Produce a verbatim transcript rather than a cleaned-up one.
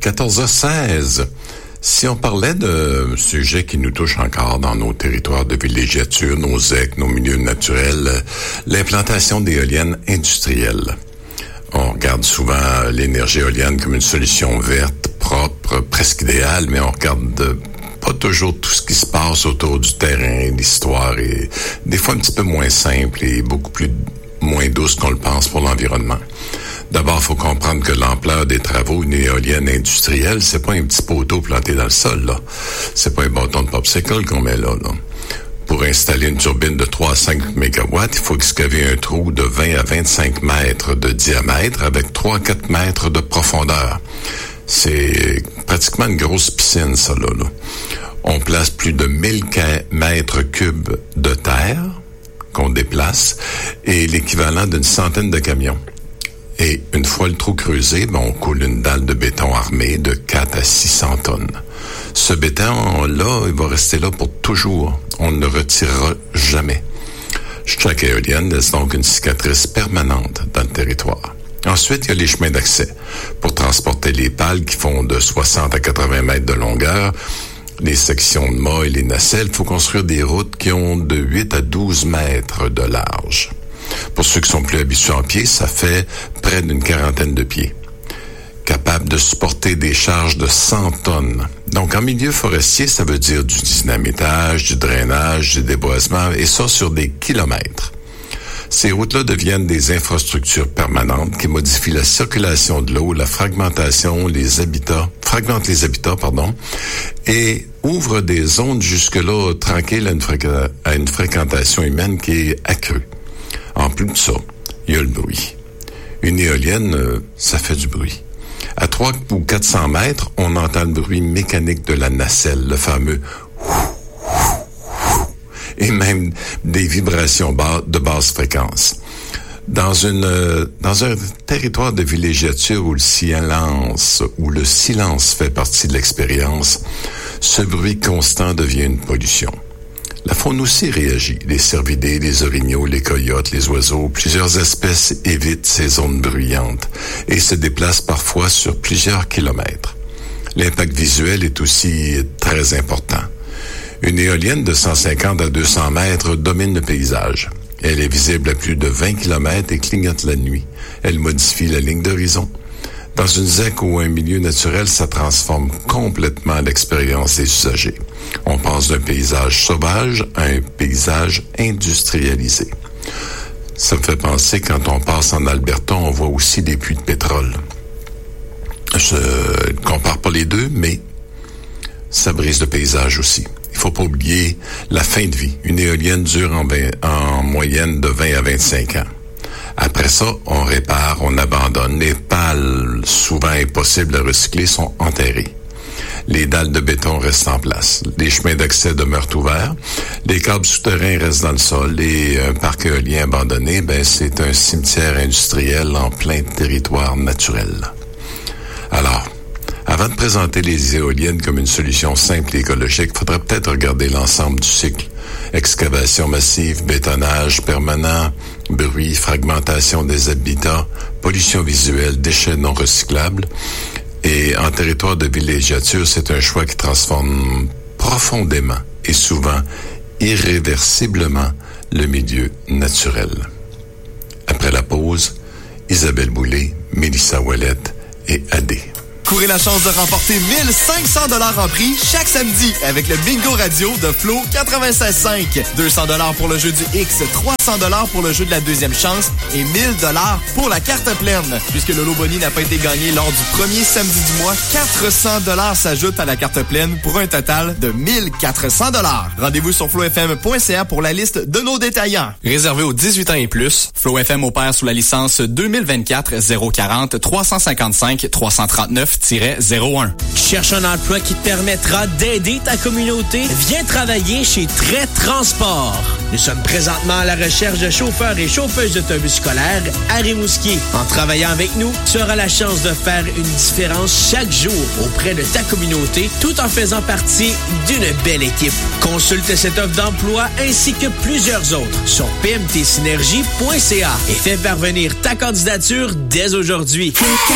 quatorze heures seize. Si on parlait de sujets qui nous touchent encore dans nos territoires de villégiature, nos Z E C, nos milieux naturels, l'implantation d'éoliennes industrielles. On regarde souvent l'énergie éolienne comme une solution verte, propre, presque idéale, mais on regarde pas toujours tout ce qui se passe autour du terrain, l'histoire est des fois un petit peu moins simple et beaucoup plus moins douce qu'on le pense pour l'environnement. D'abord, il faut comprendre que l'ampleur des travaux d'une éolienne industrielle, c'est pas un petit poteau planté dans le sol, là. C'est pas un bâton de popsicle qu'on met là, là. Pour installer une turbine de trois à cinq mégawatts, il faut excaver un trou de vingt à vingt-cinq mètres de diamètre avec trois à quatre mètres de profondeur. C'est pratiquement une grosse piscine, ça, là, là. On place plus de mille mètres cubes de terre qu'on déplace et l'équivalent d'une centaine de camions. Et une fois le trou creusé, ben, on coule une dalle de béton armée de quatre à six cents tonnes. Ce béton-là, il va rester là pour toujours. On ne le retirera jamais. Chaque éolienne laisse donc une cicatrice permanente dans le territoire. Ensuite, il y a les chemins d'accès. Pour transporter les pales qui font de soixante à quatre-vingts mètres de longueur, les sections de mâts et les nacelles, il faut construire des routes qui ont de huit à douze mètres de large. Pour ceux qui sont plus habitués en pied, ça fait près d'une quarantaine de pieds. Capable de supporter des charges de cent tonnes. Donc, en milieu forestier, ça veut dire du dynamitage, du drainage, du déboisement, et ça sur des kilomètres. Ces routes-là deviennent des infrastructures permanentes qui modifient la circulation de l'eau, la fragmentation, les habitats, fragmentent les habitats, pardon, et ouvrent des zones jusque-là tranquilles à une, fréqu- à une fréquentation humaine qui est accrue. En plus de ça, il y a le bruit. Une éolienne, euh, ça fait du bruit. À trois ou quatre cents mètres, on entend le bruit mécanique de la nacelle, le fameux et même des vibrations bas, de basse fréquence. Dans une euh, dans un territoire de villégiature où le silence où le silence fait partie de l'expérience, ce bruit constant devient une pollution. La faune aussi réagit. Les cervidés, les orignaux, les coyotes, les oiseaux, plusieurs espèces évitent ces zones bruyantes et se déplacent parfois sur plusieurs kilomètres. L'impact visuel est aussi très important. Une éolienne de cent cinquante à deux cents mètres domine le paysage. Elle est visible à plus de vingt kilomètres et clignote la nuit. Elle modifie la ligne d'horizon. Dans une Z E C ou un milieu naturel, ça transforme complètement l'expérience des usagers. On passe d'un paysage sauvage à un paysage industrialisé. Ça me fait penser, quand on passe en Alberta, on voit aussi des puits de pétrole. Je ne compare pas les deux, mais ça brise le paysage aussi. Il faut pas oublier la fin de vie. Une éolienne dure en, vingt, en moyenne de vingt à vingt-cinq ans. Après ça, on répare, on abandonne. Les pales, souvent impossibles à recycler, sont enterrées. Les dalles de béton restent en place. Les chemins d'accès demeurent ouverts. Les câbles souterrains restent dans le sol. Et un parc éolien abandonné, ben, c'est un cimetière industriel en plein territoire naturel. Alors, avant de présenter les éoliennes comme une solution simple et écologique, il faudrait peut-être regarder l'ensemble du cycle. Excavation massive, bétonnage permanent, bruit, fragmentation des habitats, pollution visuelle, déchets non recyclables. Et en territoire de villégiature, c'est un choix qui transforme profondément et souvent irréversiblement le milieu naturel. Après la pause, Isabelle Boulay, Mélissa Ouellette et Adé. Courez la chance de remporter mille cinq cents dollars en prix chaque samedi avec le Bingo Radio de Flo quatre-vingt-seize cinq. deux cents dollars pour le jeu du X, trois cents dollars pour le jeu de la deuxième chance et mille dollars pour la carte pleine. Puisque le lot boni n'a pas été gagné lors du premier samedi du mois, quatre cents dollars s'ajoutent à la carte pleine pour un total de mille quatre cents dollars. Rendez-vous sur flow f m point c a pour la liste de nos détaillants. Réservé aux dix-huit ans et plus, Flow F M opère sous la licence deux mille vingt-quatre zéro quarante trois cent cinquante-cinq trois cent trente-neuf zéro un. Cherche un emploi qui te permettra d'aider ta communauté? Viens travailler chez Trait Transport. Nous sommes présentement à la recherche de chauffeurs et chauffeuses d'autobus scolaires à Rimouski. En travaillant avec nous, tu auras la chance de faire une différence chaque jour auprès de ta communauté, tout en faisant partie d'une belle équipe. Consulte cette offre d'emploi ainsi que plusieurs autres sur p m t synergie point c a et fais parvenir ta candidature dès aujourd'hui.